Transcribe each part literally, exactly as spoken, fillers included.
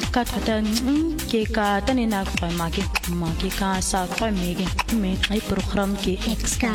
ka thata ke ka tane na kwa ma ke ma ke ka sa kwa me ke me ai program ke Exka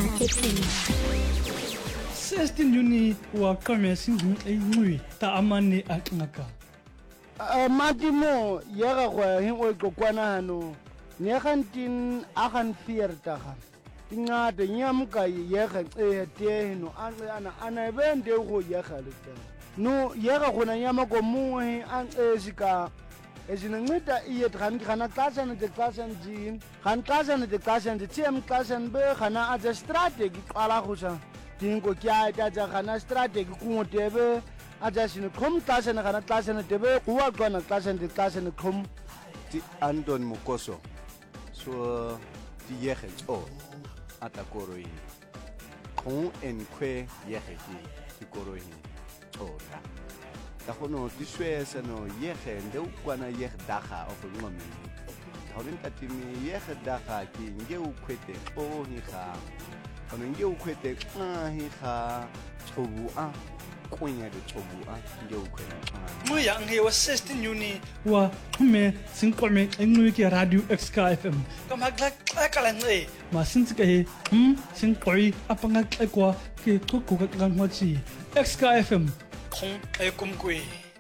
sixteen Juni wa kame singu ai ngui ta amane akngaka matimo yega go hin o kokwana hano ne gantin a gan viertig ingade nyamka yega e te no ana ana bende go yega le no yega gona nyama ko muwe an esika ezinceda iye dran kana xasana de xasana jin kan xasana de xasana de tiem xasana be kana a strategy qala gosa dingo kya ta ja kana strategy ku tebe a ja sine khom xasana kana xasana tebe kuwa gona xasana de xasana khom ti Anton Mukoso so ti yege o atakoroi khon en kwe yege ti koroi ora da kono ti swesa no yege ndeu kwana yege daga of ngome horin tatimi yege daga ki ngeu kwete o hi kha kono ngeu kwete a hi kha chobu a kunya de chobu a ngeu kwete mo yang he wa sixteen Juni wa me singkome ngui ke radio Exka F M kam haglak akalange ma sinske he hm singkoi apanga kwa ke ko ko ka ngwachi Exka F M khong ai kum kui